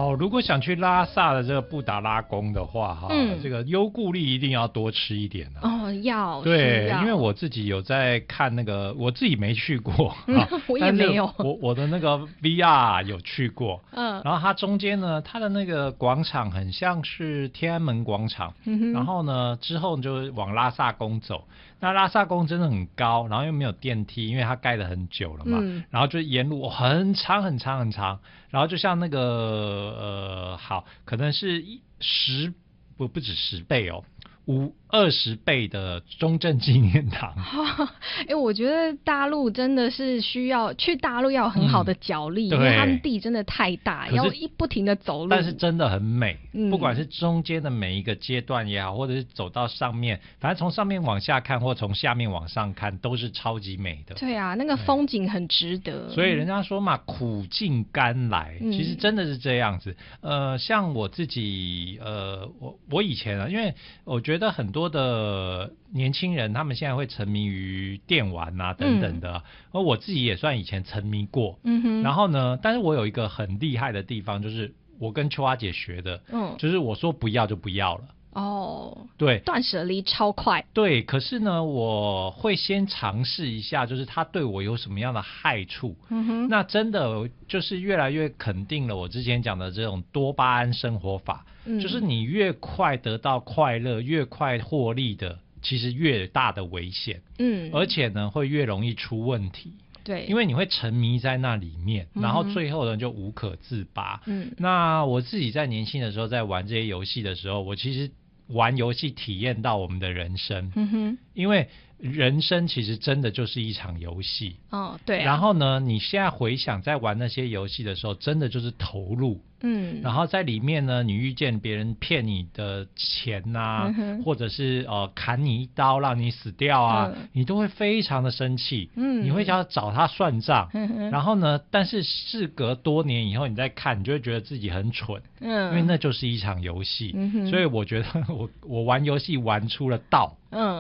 哦，如果想去拉萨的这个布达拉宫的话，哈，这个优固力一定要多吃一点啊。 哦，要对，因为我自己有在看那个，我自己没去过， 我也没有。 我的那个 VR 有去过，然后它中间呢，它的那个广场很像是天安门广场，然后呢之后就往拉萨宫走。那拉萨宫真的很高，然后又没有电梯，因为它盖得很久了嘛，然后就沿路很长很长很长，然后就像那个好，可能是不止10倍哦。20倍的中正纪念堂。 我觉得大陆真的是需要去大陆要有很好的脚力，因为他们地真的太大，要不停的走路。 但是真的很美，不管是中间的每一个阶段也好，或者是走到上面，反正从上面往下看或从下面往上看都是超级美的。 对啊，那个风景很值得。 所以人家说嘛，苦尽甘来，其实真的是这样子。像我自己，我以前啊，因为我觉得很多的年轻人他们现在会沉迷于电玩啊等等的，而我自己也算以前沉迷过。然后呢，但是我有一个很厉害的地方，就是我跟秋花姐学的，就是我说不要就不要了。对， 断舍离超快。 对，可是呢，我会先尝试一下，就是它对我有什么样的害处。那真的就是越来越肯定了我之前讲的这种多巴胺生活法，就是你越快得到快乐，越快获利的，其实越大的危险。而且呢，会越容易出问题。 对， 因为你会沉迷在那里面，然后最后呢就无可自拔。那我自己在年轻的时候在玩这些游戏的时候，我其实玩游戏体验到我们的人生。因为人生其实真的就是一场游戏。 对啊。 然后呢，你现在回想在玩那些游戏的时候，真的就是投入。然后在里面呢，你遇见别人骗你的钱啊，或者是砍你一刀让你死掉啊，你都会非常的生气。你会想要找他算账。然后呢，但是事隔多年以后你再看，你就会觉得自己很蠢。因为那就是一场游戏。所以我觉得我玩游戏玩出了道。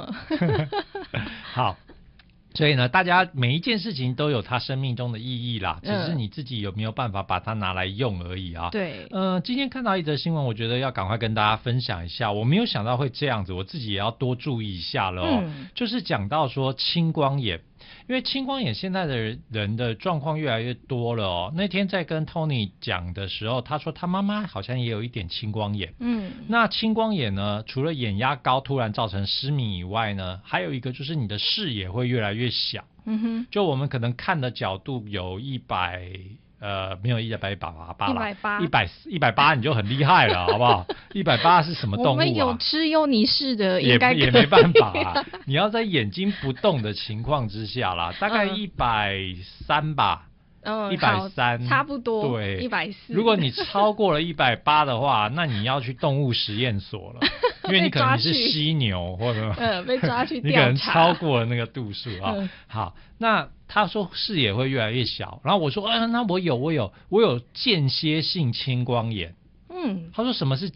好，所以呢，大家每一件事情都有它生命中的意义啦，只是你自己有没有办法把它拿来用而已啊。 对， 今天看到一则新闻，我觉得要赶快跟大家分享一下，我没有想到会这样子，我自己也要多注意一下了哦。就是讲到说青光眼。因为青光眼现在的人的状况越来越多了哦。那天在跟 Tony 讲的时候，他说他妈妈好像也有一点青光眼。那青光眼呢，除了眼压高突然造成失明以外呢，还有一个就是你的视野会越来越小。就我们可能看的角度有没有180，180你就很厉害了，好不好？180是什么动物啊？ 我们有吃优尼氏的，应该也没办法啊。你要在眼睛不动的情况之下啦，大概130吧。130 差不多。 对 ，140。 如果你超过了180的话，那你要去动物实验所了，因为你可能你是犀牛或者被抓去调查， 你可能超过了那个度数啊。好，那他说视野会越来越小，然后我说那我有间歇性青光眼。他说什么是